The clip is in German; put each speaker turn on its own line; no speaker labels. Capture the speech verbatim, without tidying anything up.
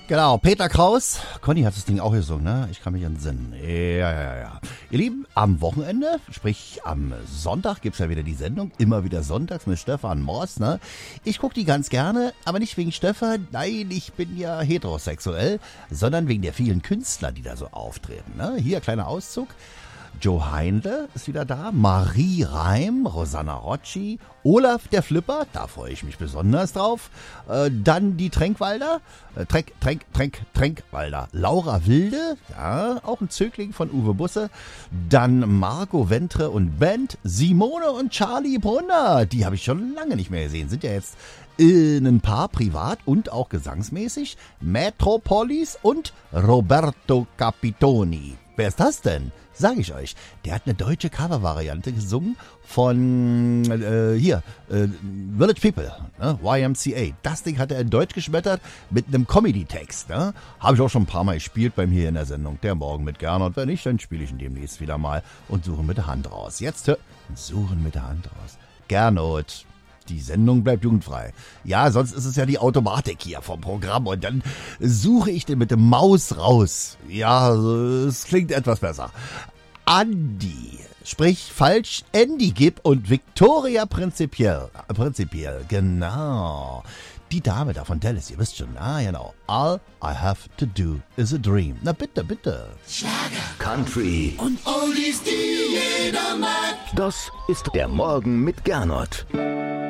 Genau, Peter Kraus. Conny hat das Ding auch gesungen, ne? Ich kann mich entsinnen. Ja, ja, ja. Ihr Lieben, am Wochenende, sprich am Sonntag, gibt's ja wieder die Sendung. Immer wieder sonntags mit Stefan Morst, ne? Ich gucke die ganz gerne, aber nicht wegen Stefan. Nein, ich bin ja heterosexuell, sondern wegen der vielen Künstler, die da so auftreten, ne? Hier, kleiner Auszug. Joe Heindle ist wieder da, Marie Reim, Rosanna Rocci, Olaf der Flipper, da freue ich mich besonders drauf, äh, dann die Tränkwalder, äh, Tränk, Tränk, Tränk, Tränkwalder, Laura Wilde, ja, auch ein Zögling von Uwe Busse, dann Marco Ventre und Band, Simone und Charlie Brunner, die habe ich schon lange nicht mehr gesehen, sind ja jetzt in ein paar privat und auch gesangsmäßig, Metropolis und Roberto Capitoni. Wer ist das denn? Sag ich euch. Der hat eine deutsche Covervariante gesungen von, äh, hier, äh, Village People, ne? Y M C A. Das Ding hat er in Deutsch geschmettert mit einem Comedy-Text. Ne? Habe ich auch schon ein paar Mal gespielt bei mir in der Sendung. Der Morgen mit Gernot. Wenn nicht, dann spiele ich ihn demnächst wieder mal und suche mit der Hand raus. Jetzt hör, suchen mit der Hand raus. Gernot. Die Sendung bleibt jugendfrei. Ja, sonst ist es ja die Automatik hier vom Programm und dann suche ich den mit dem Maus raus. Ja, es klingt etwas besser. Andi, sprich falsch, Andy Gibb und Victoria Prinzipiell. Prinzipiell, genau. Die Dame da von Dallas, ihr wisst schon, ah genau. All I have to do is a dream. Na bitte, bitte.
Schlager,
Country
und Oldies, die jeder mag.
Das ist der Morgen mit Gernot.